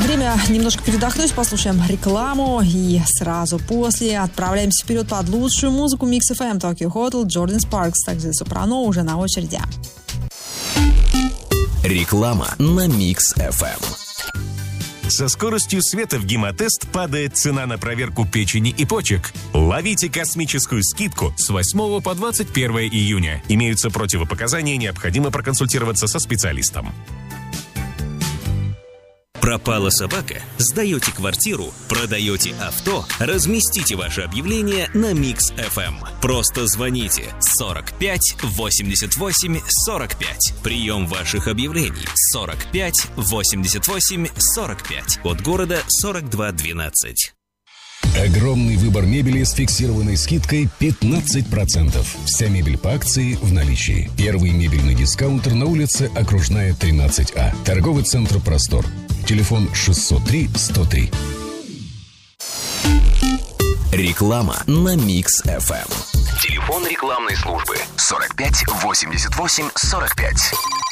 Время немножко передохнуть, послушаем рекламу и сразу после отправляемся вперед под лучшую музыку. Mix FM, Tokyo Hotel, Jordan Sparks, также Сопрано уже на очереди. Реклама на Mix FM. Со скоростью света в Гемотест падает цена на проверку печени и почек. Ловите космическую скидку с 8 по 21 июня. Имеются противопоказания, необходимо проконсультироваться со специалистом. Пропала собака? Сдаете квартиру? Продаете авто? Разместите ваше объявление на Mix FM. Просто звоните 45 88 45. Прием ваших объявлений 45 88 45. Код города 4212. Огромный выбор мебели с фиксированной скидкой 15%. Вся мебель по акции в наличии. Первый мебельный дискаунтер на улице Окружная, 13А. Торговый центр «Простор». Телефон 603-103. Реклама на Mix FM. Телефон рекламной службы 45 88 45.